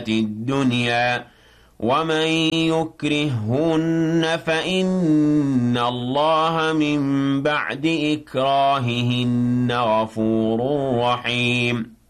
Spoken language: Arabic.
الدنيا ومن يكرههن فإن الله من بعد إكراههن غفور رحيم.